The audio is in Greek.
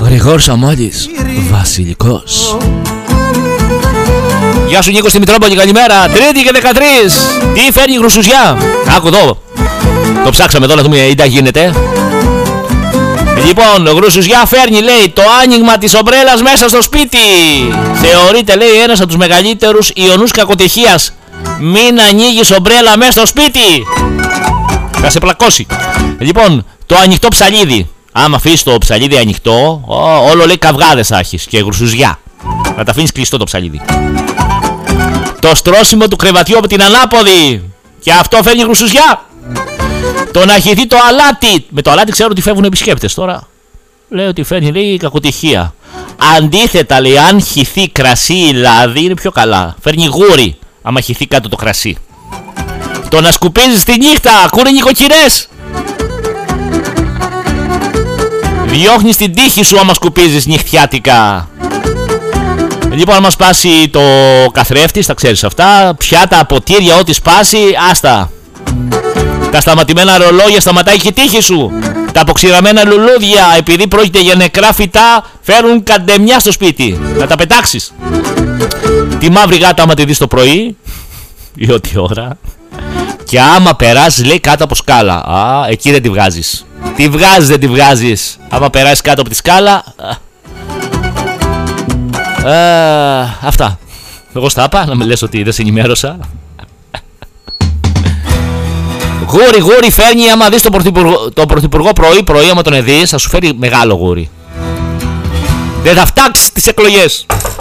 Γρηγόρης Αμόλης, Βασιλικός. Γεια σου Νίκο στη Μητρόπολη, καλημέρα. Τρίτη και 13. Τι φέρνει η γρουσουζιά? Άκου εδώ. Το ψάξαμε εδώ να δούμε τι γίνεται. Λοιπόν, γρουσουζιά φέρνει, λέει, το άνοιγμα της ομπρέλας μέσα στο σπίτι. Θεωρείται, λέει, ένας από τους μεγαλύτερους ιονούς κακοτυχίας. Μην ανοίγεις ομπρέλα μέσα στο σπίτι. Θα σε πλακώσει. Λοιπόν, το ανοιχτό ψαλίδι. Άμα αφήσεις το ψαλίδι ανοιχτό, όλο λέει καυγάδες θα έχεις και γρουσουζιά. Να τα αφήνεις κλειστό το ψαλίδι. Το στρώσιμο του κρεβατιού από την ανάποδη. Και αυτό φέρνει γρουσουζιά. Το να χυθεί το αλάτι. Με το αλάτι ξέρω ότι φεύγουν επισκέπτες. Τώρα λέει ότι φέρνει, λέει, κακοτυχία. Αντίθετα, λέει, αν χυθεί κρασί ή λάδι είναι πιο καλά. Φέρνει γούρι άμα χυθεί κάτω το κρασί. Το να σκουπίζεις τη νύχτα. Ακούνε νοικοκυρές. Διώχνεις την τύχη σου άμα σκουπίζεις νυχτιάτικα. Λοιπόν, άμα σπάσει το καθρέφτης, τα ξέρεις αυτά. Πιάτα, ποτήρια, ό,τι σπάσει, άστα. Τα σταματημένα ρολόγια σταματάει και η τύχη σου. Τα αποξηραμένα λουλούδια, επειδή πρόκειται για νεκρά φυτά, φέρουν καντεμιά στο σπίτι. Να τα πετάξεις. Τη μαύρη γάτα άμα τη δεις το πρωί ή ό,τι ώρα. Και άμα περάσεις, λέει, κάτω από σκάλα. Εκεί δεν τη βγάζεις. Τη βγάζεις, δεν τη βγάζεις. Άμα περάσεις κάτω από τη σκάλα. Αυτά. Εγώ στα είπα, να με λες ότι δεν σε ενημέρωσα. Γούρι φέρνει, άμα δεις τον πρωθυπουργό πρωί, άμα τον δεις, θα σου φέρει μεγάλο γούρι. Δεν θα φτάξεις τις εκλογές.